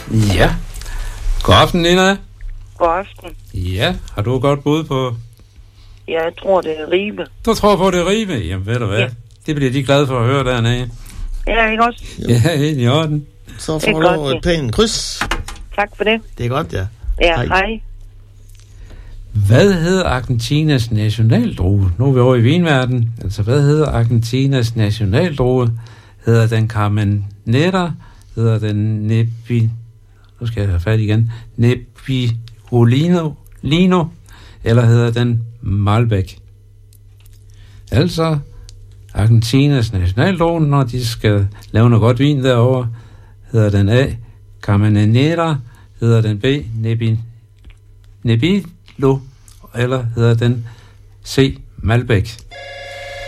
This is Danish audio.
Ja. God aften, Nina. God aften. Ja, har du godt bud på? Ja, jeg tror, det er Ribe. Du tror på, det er Ribe? Jamen, ved du hvad? Ja. Det bliver de glade for at høre dernede. Ja, ikke også? Ja, helt i orden. Så får du godt, et pænt kryds. Tak for det. Det er godt, ja. Ja, hej. Hvad hedder Argentinas nationaldrue? Nu er vi over i vinverden. Altså, hvad hedder Argentinas nationaldrue? Hedder den Carmenera? Hedder den Nu skal jeg have fat igen. Nebbiolino? Eller hedder den Malbec? Altså, Argentinas nationaldrue, når de skal lave noget godt vin derovre, hedder den A. Carmenera? Hedder den B. Nebbiolo? Eller hedder den C. Malbec?